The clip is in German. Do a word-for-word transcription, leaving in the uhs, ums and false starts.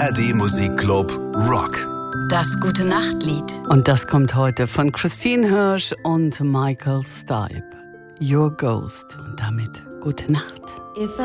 R D Musikclub Rock. Das Gute-Nacht-Lied. Und das kommt heute von Christine Hirsch und Michael Stipe. Your Ghost. Und damit gute Nacht. If